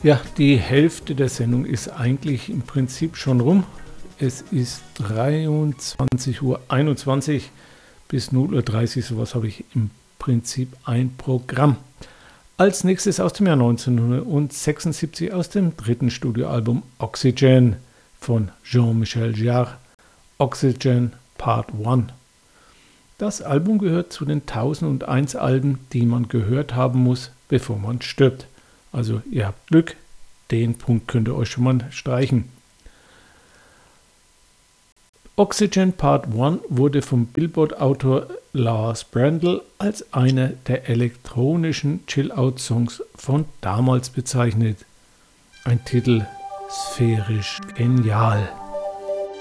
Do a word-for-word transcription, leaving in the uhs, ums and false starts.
Ja, die Hälfte der Sendung ist eigentlich im Prinzip schon rum. Es ist dreiundzwanzig Uhr einundzwanzig bis null Uhr dreißig, sowas habe ich im Prinzip ein Programm. Als nächstes aus dem Jahr neunzehnhundertsechsundsiebzig aus dem dritten Studioalbum Oxygen von Jean-Michel Jarre, Oxygen Part eins. Das Album gehört zu den tausendeins Alben, die man gehört haben muss, bevor man stirbt. Also ihr habt Glück, den Punkt könnt ihr euch schon mal streichen. Oxygen Part eins wurde vom Billboard-Autor Lars Brandl als einer der elektronischen Chill-Out-Songs von damals bezeichnet. Ein Titel sphärisch genial.